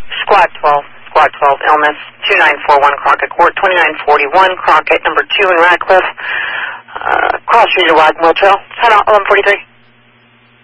Squad 12. Squad 12, illness, 2941 Crockett Court, 2941 Crockett, number 2 in Radcliffe. Cross Street to Wagmore Trail. Head out 1143.